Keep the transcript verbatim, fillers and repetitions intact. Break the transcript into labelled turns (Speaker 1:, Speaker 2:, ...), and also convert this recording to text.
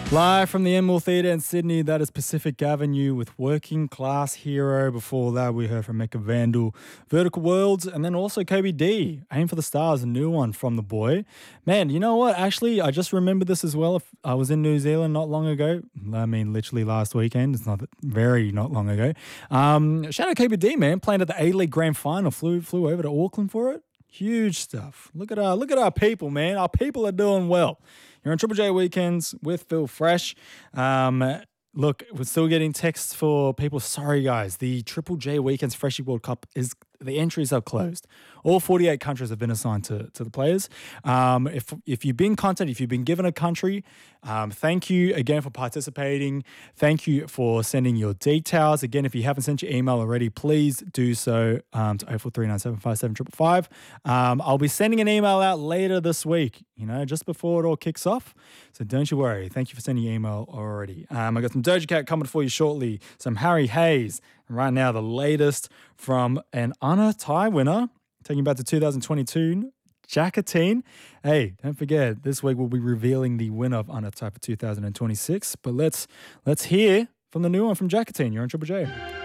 Speaker 1: Live from the Enmore Theatre in Sydney, that is Pacific Avenue with Working Class Hero. Before that, we heard from Mecca Vandal, Vertical Worlds, and then also Kobe D, Aim for the Stars, a new one from the boy. Man, you know what? Actually, I just remembered this as well. I was in New Zealand not long ago. I mean, literally last weekend. It's not very not long ago. Um, shout out Kobe D, man. Playing at the A-League Grand Final. Flew flew over to Auckland for it. Huge stuff. Look at our look at our people, man. Our people are doing well. You're on Triple J Weekends with Phil Fresh. Um, look, we're still getting texts for people. Sorry, guys. The Triple J Weekends Freshie World Cup is the entries are closed. All forty-eight countries have been assigned to, to the players. Um, if if you've been contacted, if you've been given a country, um, thank you again for participating. Thank you for sending your details. Again, if you haven't sent your email already, please do so um, to oh four three nine seven five seven five five five. Um, I'll be sending an email out later this week, you know, just before it all kicks off. So don't you worry. Thank you for sending your email already. Um, I got some Doja Cat coming for you shortly, some Harry Hayes. And right now, the latest from an Anna Tai winner, taking you back to two thousand twenty-two, Jacqueline. Hey, don't forget, this week we'll be revealing the winner of Anna Tai for two thousand twenty-six. But let's let's hear from the new one from Jacqueline. You're on Triple J.